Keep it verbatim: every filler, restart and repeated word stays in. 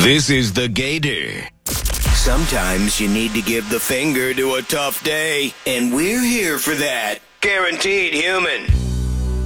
This is the Gator. Sometimes you need to give the finger to a tough day, and we're here for that. Guaranteed Human.